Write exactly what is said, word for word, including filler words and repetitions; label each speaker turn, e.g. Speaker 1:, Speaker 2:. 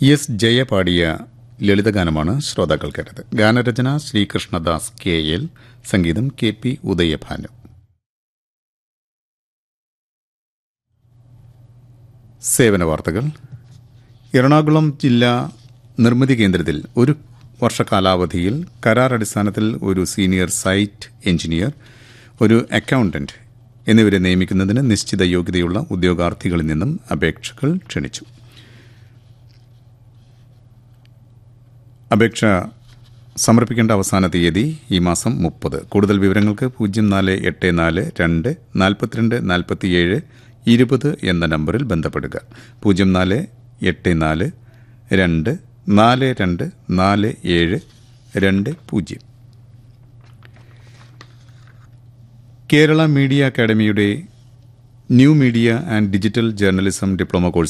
Speaker 1: S Jaya പാടിയ ലളിതഗാനമാണ് ശ്രോതാക്കൾ കേട്ടത്. ഗാനരചന ശ്രീകൃഷ്ണദാസ് കെ എൽ, സംഗീതം കെ പി ഉദയഭാനു. സേവന വാർത്തകൾ. എറണാകുളം ജില്ലാ നിർമ്മിതി കേന്ദ്രത്തിൽ ഒരു വർഷ കാലാവധിയിൽ കരാർ അടിസ്ഥാനത്തിൽ ഒരു സീനിയർ സൈറ്റ് എഞ്ചിനീയർ, ഒരു അക്കൗണ്ടന്റ് എന്നിവരെ നിയമിക്കുന്നതിന് നിശ്ചിത യോഗ്യതയുള്ള ഉദ്യോഗാർത്ഥികളിൽ നിന്നും അപേക്ഷകൾ ക്ഷണിച്ചു. അപേക്ഷ സമർപ്പിക്കേണ്ട അവസാന തീയതി ഈ മാസം മുപ്പത്. കൂടുതൽ വിവരങ്ങൾക്ക് പൂജ്യം നാല് എട്ട് നാല് രണ്ട് നാൽപ്പത്തിരണ്ട് നാൽപ്പത്തിയേഴ് ഇരുപത് എന്ന നമ്പറിൽ ബന്ധപ്പെടുക. പൂജ്യം നാല് എട്ട് നാല് രണ്ട് നാല് രണ്ട് നാല് ഏഴ് രണ്ട് പൂജ്യം. കേരള മീഡിയ അക്കാദമിയുടെ new media and digital journalism diploma course